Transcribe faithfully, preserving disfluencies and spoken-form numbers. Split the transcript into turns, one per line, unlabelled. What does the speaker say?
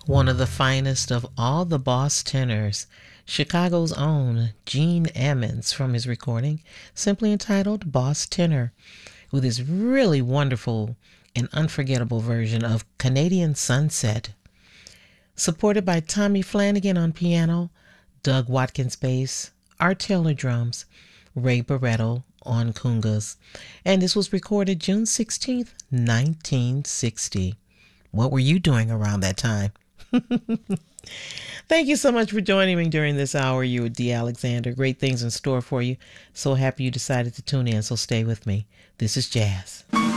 One of the finest of all the boss tenors, Chicago's own Gene Ammons, from his recording, simply entitled Boss Tenor, with his really wonderful and unforgettable version of Canadian Sunset. Supported by Tommy Flanagan on piano, Doug Watkins bass, Art Taylor drums, Ray Barretto on congas. And this was recorded June sixteenth, nineteen sixty. What were you doing around that time? Thank you so much for joining me during this hour. You were Dee Alexander. Great things in store for you. So happy you decided to tune in, so stay with me. This is Jazz.